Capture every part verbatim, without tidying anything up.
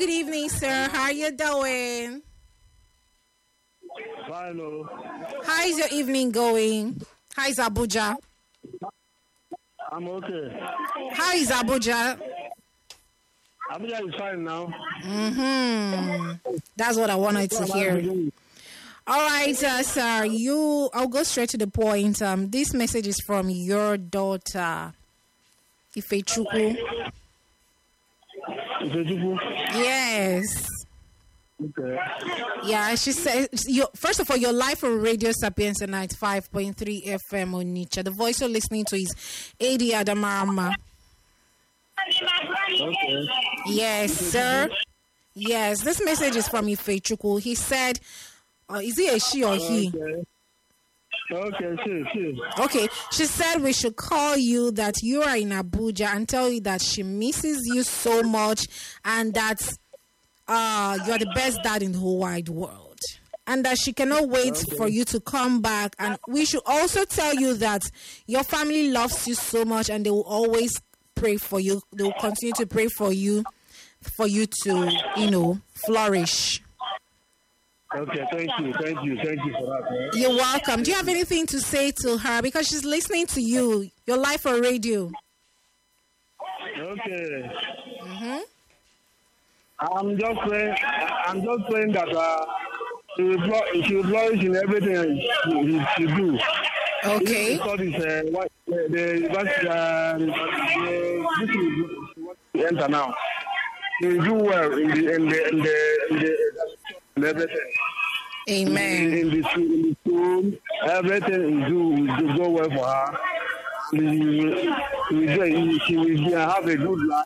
good evening, sir. How are you doing? Fine, oh. How is your evening going? How is Abuja? I'm okay. How is Abuja? Abuja is fine now. Mm-hmm. That's what I wanted to hear. All right, uh, sir. You, I'll go straight to the point. Um, this message is from your daughter, Ifechukwu. Ifechukwu? Yes. Okay. Yeah, she said, you, first of all, you're live on Radio Sapienza ninety-five point three F M on Onitsha. The voice you're listening to is Adi Adamarama. Okay. Yes, sir. Yes, this message is from Ifechukwu. He said, uh, is it a she or he? Okay. Okay, she, she. Okay, she said we should call you that you are in Abuja and tell you that she misses you so much and that uh, you're the best dad in the whole wide world. And that she cannot wait Okay. for you to come back. And we should also tell you that your family loves you so much and they will always pray for you. They will continue to pray for you, for you to, you know, flourish. Okay, thank you, thank you, thank you for that. Man. You're welcome. Do you have anything to say to her? Because she's listening to you. You're live on radio. Okay. Mm-hmm. I'm just saying, I'm just saying that uh, she will flourish, she will flourish in everything she, she do. Okay. Because it's uh, what the the university, uh, the, the, this is what she enter now. She will do well in the in the in the in the in everything. Amen. In, in the school, in the school, everything will do will go well for her. She will, she will, she will have a good life.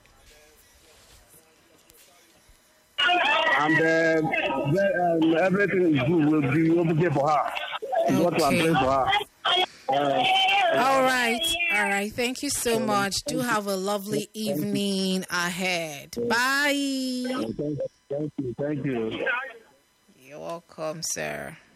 And uh, the, um, everything is good will be okay for her. Is what I'm Okay. praying for her. Uh, All right. All right. Thank you so much. Do have a lovely evening ahead. Bye. thank, thank you, thank you. You're welcome, sir.